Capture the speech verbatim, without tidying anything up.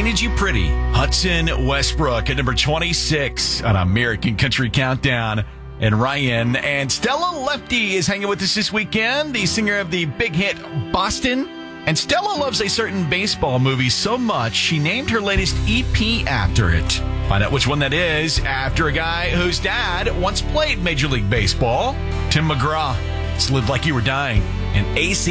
Painted You Pretty. Hudson Westbrook at number twenty-six on American Country Countdown. And Ryan and Stella Lefty is hanging with us this weekend, the singer of the big hit Boston. And Stella loves a certain baseball movie so much, she named her latest E P after it. Find out which one that is after a guy whose dad once played Major League Baseball, Tim McGraw. It's Live Like You Were Dying. And A C